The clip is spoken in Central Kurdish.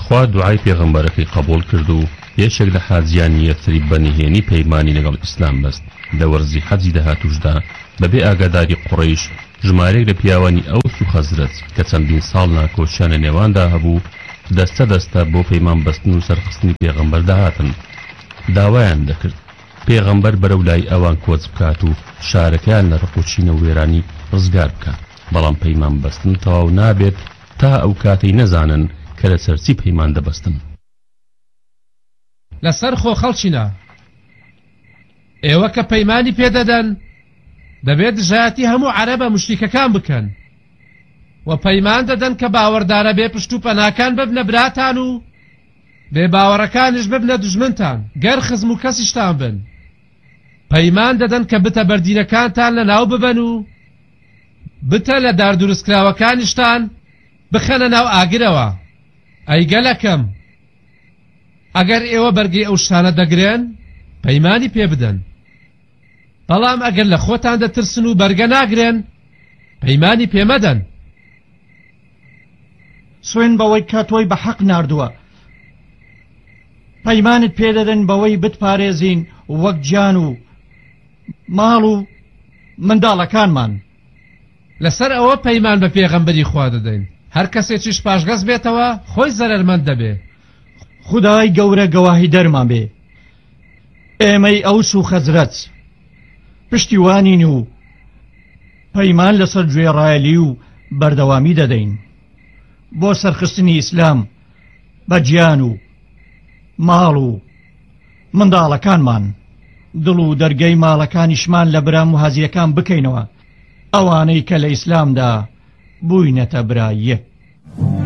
خوا دوعای پێغەمبەرەکەی قبول کرد و یەکێک لە حاجیانی یەثریب بەنهێنی پەیمانی لەگەڵ ئیسلام بەست لە وەرزی حەجی داهاتووشدا بەبێ ئاگاداری قوڕەیش ژمارەیەک لە پیاوانی ئەوس و خەزرەج کە چەندین ساڵ ناکۆچیانە نێواندا هەبوو دەستە دەستە بۆ پەیمان بەستن و سەرخستنی پێغەمبەر داهاتن. داوایان دەکرد پێغەمبەر بەرەو لای ئەوان کۆچ بکات و شارەکەیان لە ڕقوچینە و وێرانی ڕزگار بکات، بەڵام پەیمان بەستن تەواو نابێت تا ئەو کاتەی نەزانن کە لە سەرچی پەیمان دەبەستن. لەسەر خۆ خەڵچینە ئێوە کە پەیمانی پێدەدەن دەبێت ژایەتی هەموو عەرەبە مشریکەکان بکەن و پەیمان دەدەن کە باوەڕدارە بێ پشت و پەناکان ببنە براتان و بێ باوەڕەکانش ببنە دوژمنتان گەر خزم و کەسیشتان بن. پەیمان دەدەن کە بتە بەردینەکانتان لە ناو ببەن و بتە لە داردروستکراوەکانیشتان بخەنە ناو ئاگرەوە. ئەی گەلەکەم ئەگەر ئێوە بەرگەی ئەو شتانە دەگرێن پەیمانی پێ بدەن، بەڵام ئەگەر لە خۆتان دەترسن و بەرگە ناگرێن پەیمانی پێمەدەن. سوێن بەوەی کە تۆی بە حەق ناردووە، پەیمانت پێدەدەن بەوەی بتپارێزین وەک گیان و ماڵ و منداڵەکانمان. لەسەر ئەوە پەیمان بە پێغەمبەری خوا دەدەین، هەر کەسێکیش پاشگەز بێتەوە خۆی زەرەرمەند دەبێ. خودای گەورە گەواهی دەرمان بێ، ئێمەی ئەوس و خەزرەج پشتیوانین و پەیمان لەسەر گوێڕایەلی و بەردەوامی دەدەین بۆ سەرخستنی ئیسلام بە گیان و ماڵ و منداڵەکانمان. دڵ و دەرگەی ماڵەکانیشمان لە برا مهازیەکان بکەینەوە، ئەوانەی کە لە ئیسلامدا بووینەتە براییە.